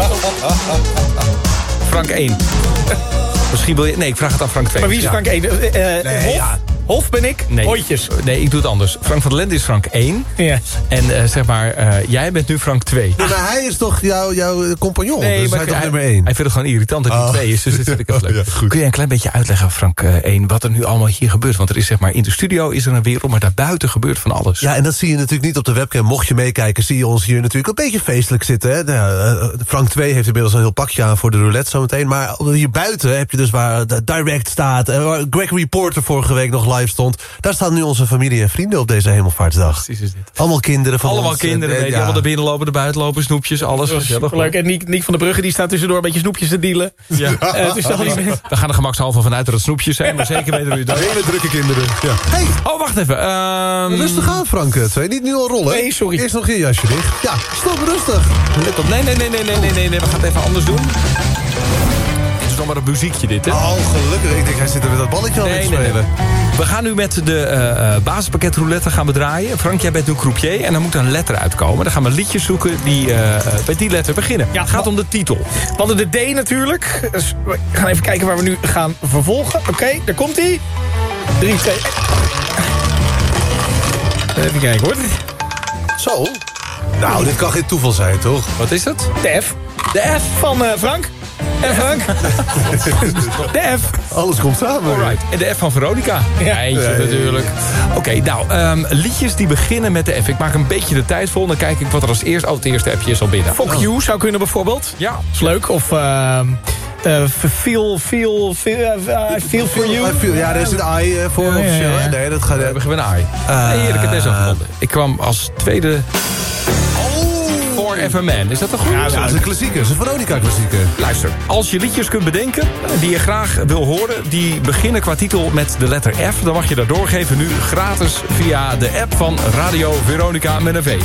Frank 1. Misschien wil je... Nee, ik vraag het aan Frank 2. Maar wie is Frank 1? Hof ben ik? Nee. Hooitjes. Nee, ik doe het anders. Frank van der Lende is Frank 1. Ja. En zeg maar, jij bent nu Frank 2. Nee, maar hij is toch jouw compagnon? Nee, dus maar hij is toch hij nummer 1? vindt het gewoon irritant dat hij 2 is. Dus dat vind ik wel leuk. Ja, goed. Kun je een klein beetje uitleggen, Frank 1, wat er nu allemaal hier gebeurt? Want er is zeg maar in de studio is er een wereld, maar daarbuiten gebeurt van alles. Ja, en dat zie je natuurlijk niet op de webcam. Mocht je meekijken, zie je ons hier natuurlijk een beetje feestelijk zitten. Hè? Frank 2 heeft inmiddels een heel pakje aan voor de roulette zometeen. Maar hier buiten heb je dus waar de Direct staat. Waar Gregory Porter vorige week nog live stond. Daar staan nu onze familie en vrienden op deze Hemelvaartsdag. Precies is dit. Allemaal kinderen van Allemaal ons. kinderen, weet je, allemaal de binnenlopen, de buitenlopen, snoepjes, alles. Superleuk. En Niek van der Brugge die staat tussendoor een beetje snoepjes te dealen. Ja. Dus al die mensen... We gaan er gemakshalve vanuit dat het snoepjes zijn, maar zeker weten jullie dat. Hele drukke kinderen. Ja. Hey, Oh, wacht even. rustig aan Frank 2. Niet nu al rollen. Nee, sorry. Eerst nog je jasje dicht. Ja, stop rustig. Let op. Nee, we gaan het even anders doen. Het is nog maar een muziekje dit, hè? Oh, gelukkig. Ik denk, hij zit er met dat balletje al in te spelen. We gaan nu met de basispakket roulette gaan bedraaien. Frank, jij bent nu croupier en dan moet er een letter uitkomen. Dan gaan we liedjes zoeken die bij die letter beginnen. Ja, het gaat om de titel. We hadden de D natuurlijk. Dus we gaan even kijken waar we nu gaan vervolgen. Oké, daar komt hij. 3, 2... Even kijken hoor. Zo. Nou, dit kan geen toeval zijn, toch? Wat is het? De F. De F van Frank. En Frank. De F. Alles komt samen. Alright. En de F van Veronica. Ja. Eentje natuurlijk. Oké, nou, liedjes die beginnen met de F. Ik maak een beetje de tijd vol. Dan kijk ik wat er als eerst... Oh, het eerste appje is al binnen. Fuck you zou kunnen bijvoorbeeld. Ja. Is leuk. Of feel for you. Ja, daar is een I voor officieel. ja. Nee, dat gaat... We beginnen met een I. Heerlijk, het is al gevonden. Ik kwam als tweede... Forever Man. Is dat toch goed? Ja, dat is een klassieker. Dat is een Veronica-klassieker. Luister, als je liedjes kunt bedenken die je graag wil horen... die beginnen qua titel met de letter F... dan mag je dat doorgeven nu gratis via de app van Radio Veronica met een V.